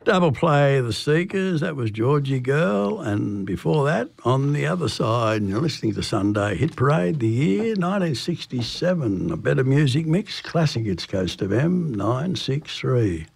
Double play The Seekers, that was Georgie Girl, and before that, On the Other Side, and you're listening to Sunday Hit Parade, the year 1967, a better music mix, classic It's Coast FM 963.